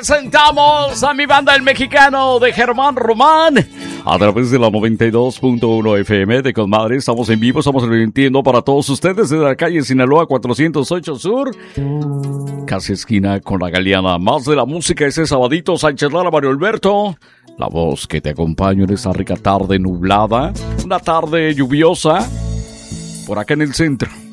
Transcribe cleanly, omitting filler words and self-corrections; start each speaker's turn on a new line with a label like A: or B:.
A: presentamos a mi banda El Mexicano de Germán Román a través de la 92.1 FM de Comadre. Estamos en vivo, estamos transmitiendo para todos ustedes desde la calle Sinaloa 408 Sur, casi esquina con la Galeana. Más de la música ese sabadito, Sánchez Lara, Mario Alberto, la voz que te acompaña en esta rica tarde nublada, una tarde lluviosa por acá en el centro.